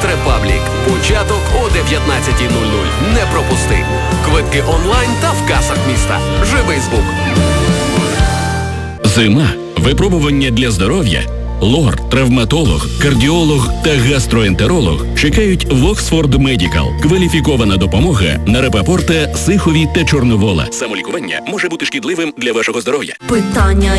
Репаблік. Початок о 19:00. Не пропусти. Квитки онлайн та в касах міста. Живий звук. Зима. Випробування для здоров'я. Лор, травматолог, кардіолог та гастроентеролог чекають в Оксфорд Медікал. Кваліфікована допомога на Рапопорта, Сихові та Чорновола. Самолікування може бути шкідливим для вашого здоров'я. Питання